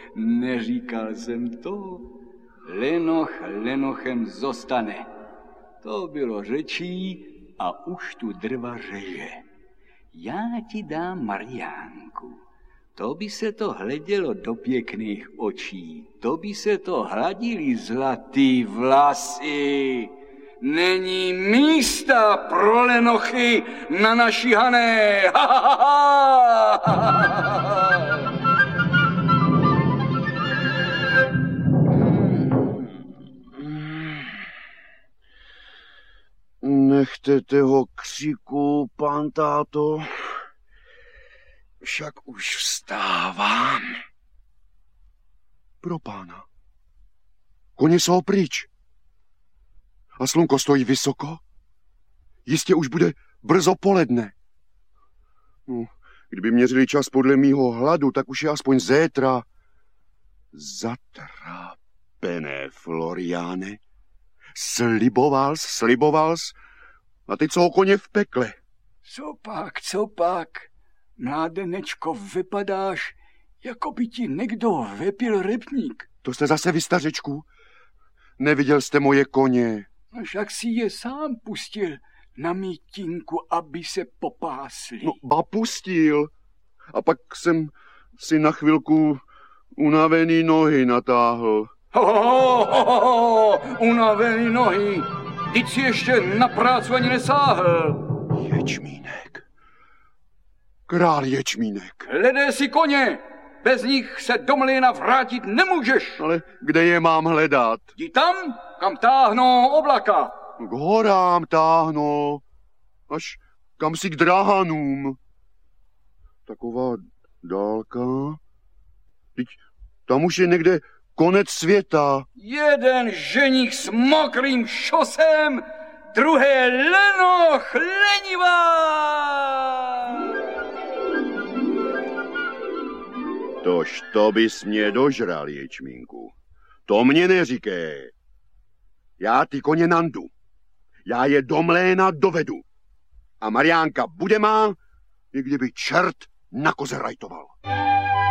Neříkal jsem to. Lenoch lenochem zostane. To bylo řečí a už tu drva řeže. Já ti dám Mariánku. To by se to hledělo do pěkných očí. To by se to hladily zlatý vlasy. Není místa pro lenochy na naší Hané. Ha, ha, ha, ha. Nechte toho křiku, pán táto. Však už vstávám. Pro pána. Koně jsou pryč. A slunko stojí vysoko. Jistě už bude brzo poledne. No, kdyby měřili čas podle mýho hladu, tak už je aspoň zétra. Zatrápené, Floriáne. Sliboval jsi, a teď jsou koně v pekle. Co pak? Mládenečko, vypadáš, jako by ti někdo vypil rybník. To jste zase vy, stařečku? Neviděl jste moje koně? Však si je sám pustil na mítinku, aby se popásli. No, ba pustil. A pak jsem si na chvilku unavený nohy natáhl. Unavený nohy. Teď si ještě na práci ani nesáhl. Ječmínek. Král Ječmínek. Hledej si koně. Bez nich se do mlýna vrátit nemůžeš. Ale kde je mám hledat? Jdi tam, kam táhnou oblaka. K horám táhnou. Až kam si k drahanům. Taková dálka. Teď tam už je někde konec světa. Jeden ženich s mokrým šosem, druhé lenoch lenivá. Tož to bys mě dožral, Ječmínku. To mě neříkej. Já ty koně nandu. Já je do mléna dovedu. A Mariánka bude má, i kdyby čert na koze rajtoval.